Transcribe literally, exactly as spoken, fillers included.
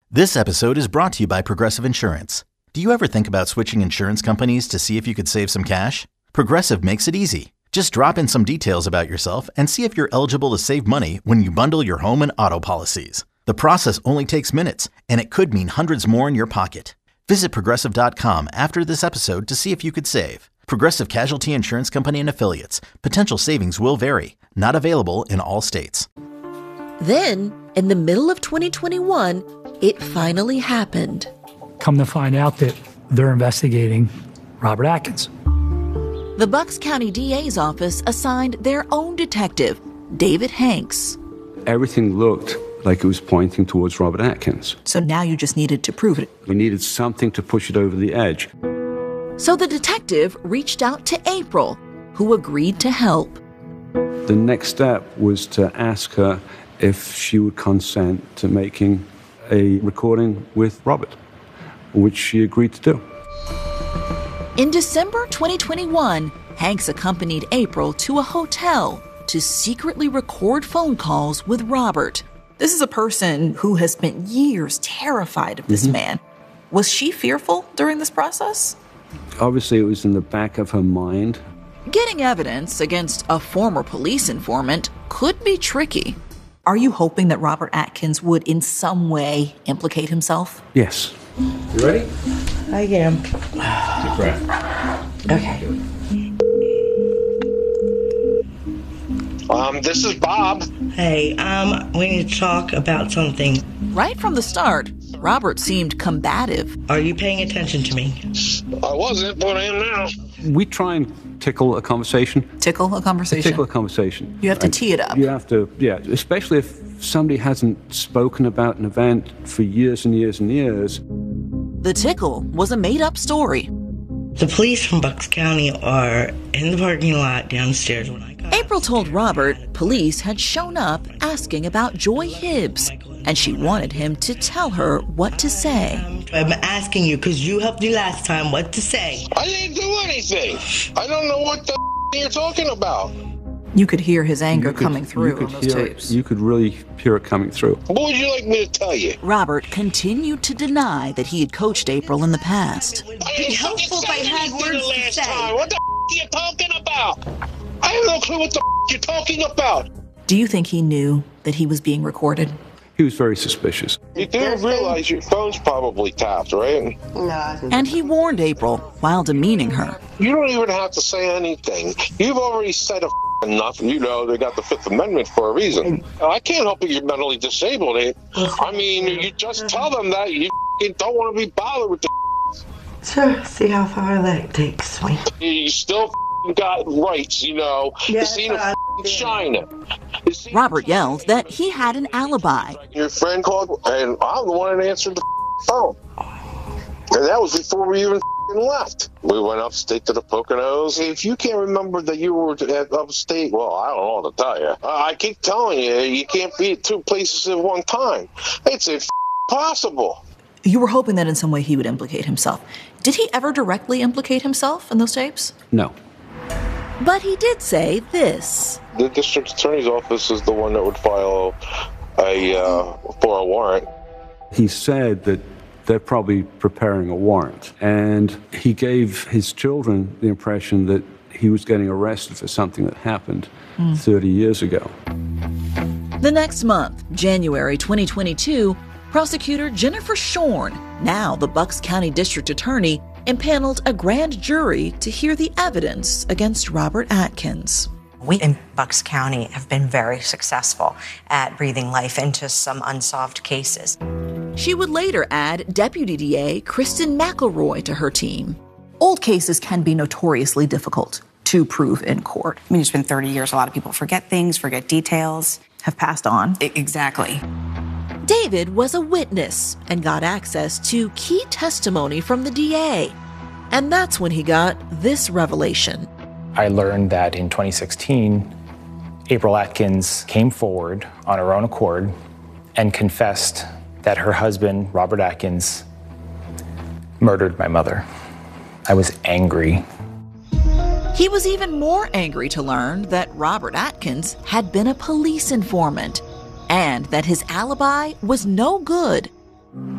This episode is brought to you by Progressive Insurance. Do you ever think about switching insurance companies to see if you could save some cash? Progressive makes it easy. Just drop in some details about yourself and see if you're eligible to save money when you bundle your home and auto policies. The process only takes minutes, and it could mean hundreds more in your pocket. Visit Progressive dot com after this episode to see if you could save. Progressive Casualty Insurance Company and Affiliates. Potential savings will vary. Not available in all states. Then, in the middle of twenty twenty-one, it finally happened. Come to find out that they're investigating Robert Atkins. The Bucks County D A's office assigned their own detective, David Hanks. Everything looked like it was pointing towards Robert Atkins. So now you just needed to prove it. We needed something to push it over the edge. So the detective reached out to April, who agreed to help. The next step was to ask her if she would consent to making a recording with Robert, which she agreed to do. In December twenty twenty-one, Hanks accompanied April to a hotel to secretly record phone calls with Robert. This is a person who has spent years terrified of this mm-hmm. man. Was she fearful during this process? Obviously, it was in the back of her mind. Getting evidence against a former police informant could be tricky. Are you hoping that Robert Atkins would in some way implicate himself? Yes. You ready? I am. Deep breath. Okay. Um, this is Bob. Hey, um, we need to talk about something. Right from the start, Robert seemed combative. Are you paying attention to me? I wasn't, but I am now. We try and tickle a conversation. Tickle a conversation? Tickle a conversation. You have to and tee it up. You have to, yeah, especially if somebody hasn't spoken about an event for years and years and years. The tickle was a made-up story. The police from Bucks County are in the parking lot downstairs when I got April told Robert police had shown up asking about Joy Hibbs, and she wanted him to tell her what to say. I'm asking you, because you helped me last time, what to say. I didn't do anything. I don't know what the you're talking about. You could hear his anger You could- coming you through could on those hear it- tapes. You could really hear it coming through. What would you like me to tell you? Robert continued to deny that he had coached April in the past. I It'd be didn't helpful if I fucking say had anything words the to last say. time. What the are you talking about? I have no clue what the you're talking about. Do you think he knew that he was being recorded? He was very suspicious. You do realize your phone's probably tapped, right? No. And he warned April while demeaning her. You don't even have to say anything. You've already said a enough. You know, they got the Fifth Amendment for a reason. I can't help it you're mentally disabled. Eh? I mean, you just tell them that you don't want to be bothered with the Sure, see how far that takes me. You still got rights, you know. Yeah, You seen I a shine. You seen Robert yelled that he had an alibi. your friend called, and I'm the one that answered the phone. And that was before we even left. We went upstate to the Poconos. If you can't remember that you were at upstate, well, I don't know what to tell you. I keep telling you, you can't be at two places at one time. It's impossible. You were hoping that in some way he would implicate himself. Did he ever directly implicate himself in those tapes? No. But he did say this. The district attorney's office is the one that would file a uh, for a warrant. He said that they're probably preparing a warrant. And he gave his children the impression that he was getting arrested for something that happened mm. thirty years ago. The next month, January twenty twenty-two, prosecutor Jennifer Shorn, now the Bucks County District Attorney, impaneled a grand jury to hear the evidence against Robert Atkins. We in Bucks County have been very successful at breathing life into some unsolved cases. She would later add Deputy D A Kristen McElroy to her team. Old cases can be notoriously difficult to prove in court. I mean, it's been thirty years. A lot of people forget things, forget details. Have passed on. I- exactly. David was a witness and got access to key testimony from the D A. And that's when he got this revelation. I learned that in twenty sixteen, April Atkins came forward on her own accord and confessed that her husband, Robert Atkins, murdered my mother. I was angry. He was even more angry to learn that Robert Atkins had been a police informant and that his alibi was no good.